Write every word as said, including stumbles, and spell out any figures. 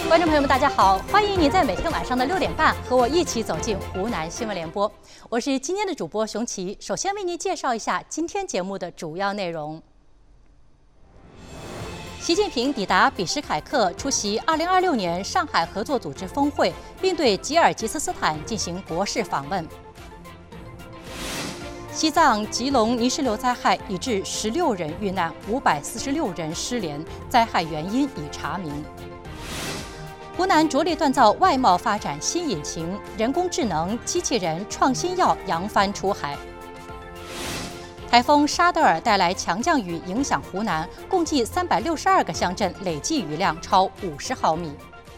观众朋友们，大家好！欢迎您在每天晚上的六点半和我一起走进湖南新闻联播。我是今天的主播熊琪。首先为您介绍一下今天节目的主要内容：习近平抵达比什凯克出席二零二六年上海合作组织峰会，并对吉尔吉斯斯坦进行国事访问。西藏吉隆泥石流灾害已致十六人遇难，五百四十六人失联，灾害原因已查明。湖南着力锻造外贸发展新引擎，人工智能、机器人创新药扬帆出海。台风沙德尔带来强降雨，影响湖南，共计三百六十二个乡镇累计雨量超五十毫米。